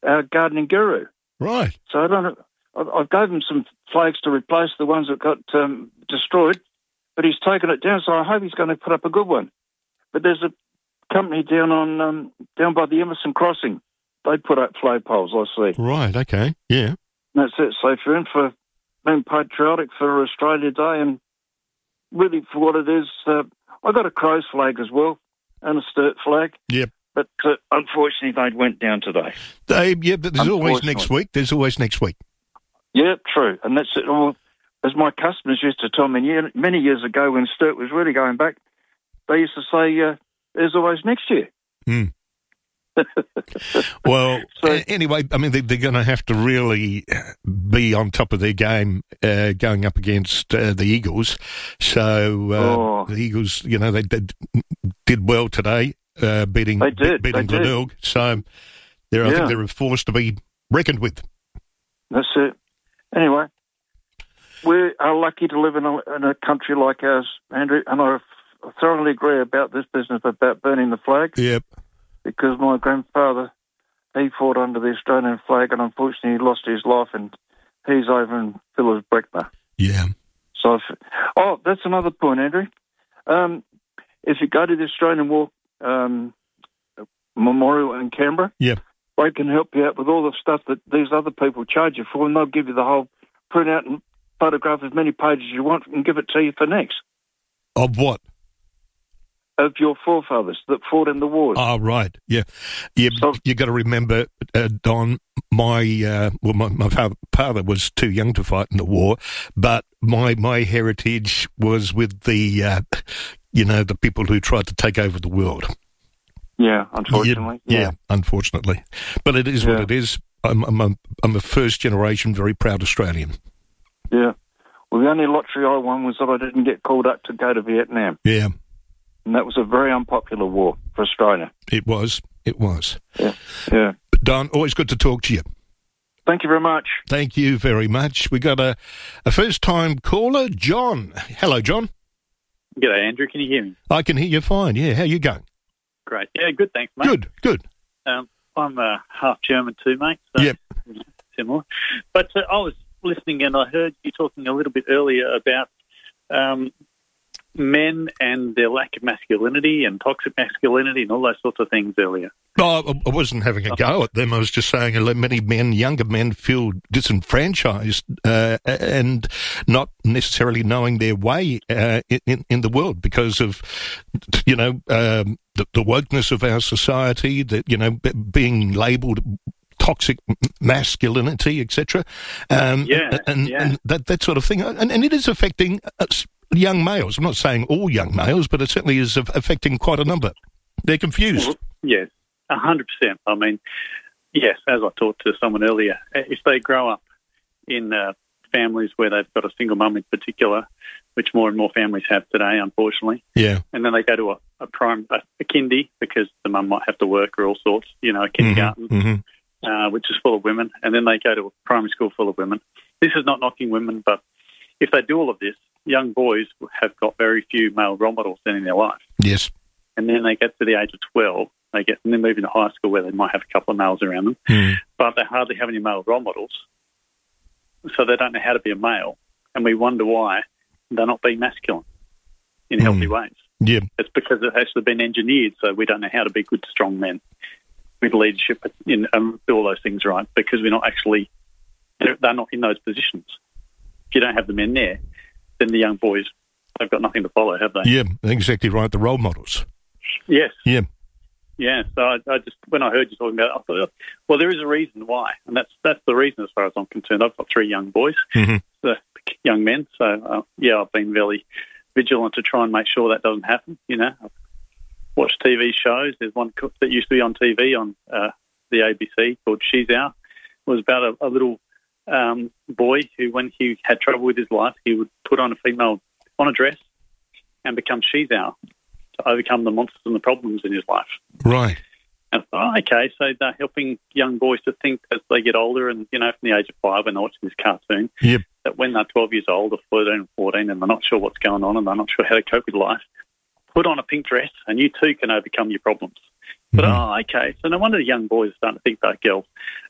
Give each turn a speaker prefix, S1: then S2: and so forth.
S1: our gardening guru.
S2: Right.
S1: So I don't know. I gave him some flags to replace the ones that got destroyed, but he's taken it down, so I hope he's going to put up a good one. But there's a company down by the Emerson Crossing. They put up flagpoles, I see.
S2: Right, okay, yeah.
S1: That's it. So if you're in for being patriotic for Australia Day and really for what it is, I got a Crows flag as well and a Sturt flag.
S2: Yep.
S1: But unfortunately, they went down today.
S2: But there's always next week. There's always next week.
S1: Yeah, true. And that's it. Well, as my customers used to tell me many years ago when Sturt was really going back, they used to say, there's always next year.
S2: Mm. Well, anyway, I mean, they're going to have to really be on top of their game going up against the Eagles. So the Eagles, they did well today, beating Glenelg. So I think they're a force to be reckoned with.
S1: That's it. Anyway, we are lucky to live in a country like ours, Andrew, and I thoroughly agree about this business about burning the flag.
S2: Yep.
S1: Because my grandfather, he fought under the Australian flag, and unfortunately he lost his life, and he's over in Phyllis-Breckner.
S2: Yeah.
S1: So, that's another point, Andrew. If you go to the Australian War Memorial in Canberra,
S2: yep,
S1: they can help you out with all the stuff that these other people charge you for, and they'll give you the whole printout and photograph as many pages as you want and give it to you for next.
S2: Of what?
S1: Of your forefathers that fought in the wars.
S2: Oh, right, yeah. So, you got to remember, Don, my father was too young to fight in the war, but my heritage was with the, the people who tried to take over the world.
S1: Yeah, unfortunately.
S2: Yeah, unfortunately. But it is what it is. I'm a first-generation, very proud Australian.
S1: Yeah. Well, the only lottery I won was that I didn't get called up to go to Vietnam.
S2: Yeah.
S1: And that was a very unpopular war for Australia.
S2: It was.
S1: Yeah.
S2: But Don, always good to talk to you.
S1: Thank you very much.
S2: Thank you very much. We got a first-time caller, John. Hello, John.
S3: G'day, Andrew. Can you hear me?
S2: I can hear you fine, yeah. How you going?
S3: Great. Yeah, good, thanks, mate.
S2: Good.
S3: I'm half German too, mate. So
S2: yep.
S3: Similar. But I was listening and I heard you talking a little bit earlier about men and their lack of masculinity and toxic masculinity and all those sorts of things earlier.
S2: Oh, I wasn't having a go at them. I was just saying many younger men, feel disenfranchised and not necessarily knowing their way in the world because of, the wokeness of our society, being labelled toxic masculinity, etc. And that sort of thing. And it is affecting young males. I'm not saying all young males, but it certainly is affecting quite a number. They're confused.
S3: Well, yes, 100%. I mean, yes, as I talked to someone earlier, if they grow up in families where they've got a single mum in particular, which more and more families have today, unfortunately.
S2: Yeah.
S3: And then they go to a kindy because the mum might have to work or all sorts, a kindergarten, which is full of women. And then they go to a primary school full of women. This is not knocking women, but if they do all of this, young boys have got very few male role models then in their life.
S2: Yes.
S3: And then they get to the age of 12, and then move into high school where they might have a couple of males around them, but they hardly have any male role models. So they don't know how to be a male. And we wonder why they're not being masculine in healthy ways.
S2: Yeah.
S3: It's because it has actually been engineered, so we don't know how to be good, strong men with leadership and do all those things right because they're not in those positions. If you don't have the men there, then the young boys, they've got nothing to follow, have they?
S2: Yeah, exactly right, the role models.
S3: Yes.
S2: Yeah.
S3: Yeah, so I just, when I heard you talking about it, I thought, well, there is a reason why, and that's the reason as far as I'm concerned. I've got 3 young boys, young men, so, I've been really vigilant to try and make sure that doesn't happen, I've watched TV shows. There's one that used to be on TV on the ABC called She's Out. It was about a little boy who, when he had trouble with his life, he would put on a dress and become She's Out to overcome the monsters and the problems in his life.
S2: Right.
S3: And I thought, okay, so they're helping young boys to think as they get older and, from the age of 5 when they're watching this cartoon, that when they're 12 years old or 13 and 14 and they're not sure what's going on and they're not sure how to cope with life, put on a pink dress and you too can overcome your problems. But, okay, so no wonder the young boys are starting to think about girls.